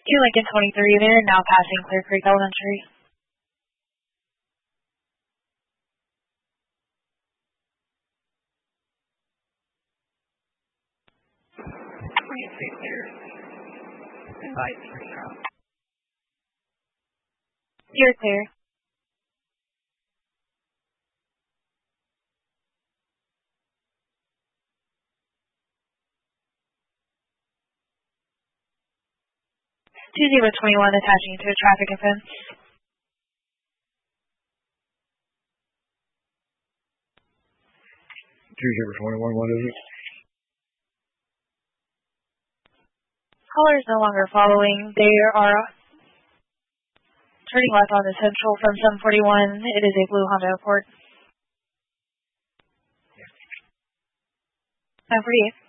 Lincoln 23 there, now passing Clear Creek Elementary. You're clear. Two 021 attaching to a traffic offense. 2021, what is it? Caller is no longer following. They are turning left on the Central from 741. It is a blue Honda Accord. 948.